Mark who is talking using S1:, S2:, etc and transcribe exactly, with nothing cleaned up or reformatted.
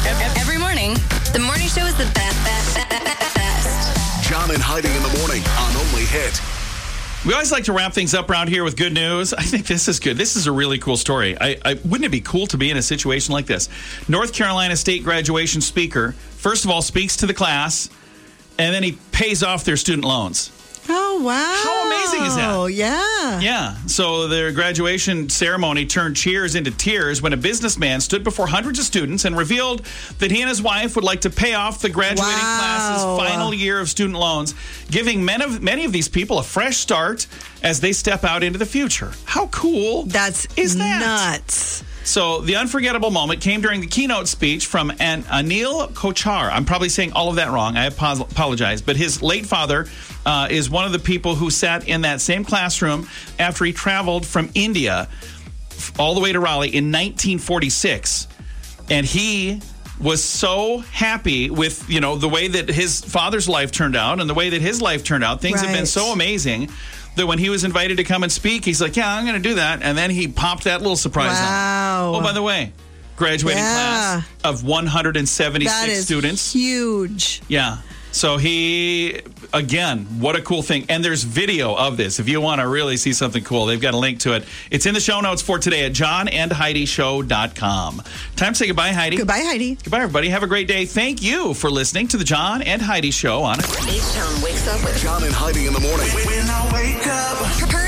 S1: Every morning, the morning show is the best, best, best, best.
S2: John and Heidi in the morning on Only Hit.
S3: We always like to wrap things up around here with good news. I think this is good. This is a really cool story. I, I wouldn't it be cool to be in a situation like this? North Carolina State graduation speaker, first of all, speaks to the class, and then he pays off their student loans.
S4: Oh, wow.
S3: How amazing is that?
S4: Oh, yeah.
S3: Yeah. So their graduation ceremony turned cheers into tears when a businessman stood before hundreds of students and revealed that he and his wife would like to pay off the graduating
S4: Wow.
S3: class's final year of student loans, giving many of, many of these people a fresh start as they step out into the future. How cool
S4: That's
S3: is that?
S4: nuts.
S3: So the unforgettable moment came during the keynote speech from an Anil Kochar. I'm probably saying all of that wrong. I apologize. But his late father uh, is one of the people who sat in that same classroom after he traveled from India all the way to Raleigh in nineteen forty-six. And he was so happy with, you know, the way that his father's life turned out and the way that his life turned out. Things have been
S4: Right.
S3: so amazing that when he was invited to come and speak, he's like, yeah, I'm going to do that. And then he popped that little surprise
S4: Wow.
S3: on. Oh, by the way, graduating
S4: Yeah.
S3: class of one hundred seventy-six
S4: That is
S3: students.
S4: huge.
S3: Yeah. So he, again, what a cool thing. And there's video of this. If you want to really see something cool, they've got a link to it. It's in the show notes for today at john and heidi show dot com. Time to say goodbye, Heidi.
S4: Goodbye, Heidi.
S3: Goodbye, everybody. Have a great day. Thank you for listening to the John and Heidi Show on it.
S1: H-Town wakes up with
S2: John and Heidi in the morning.
S5: When I wake up.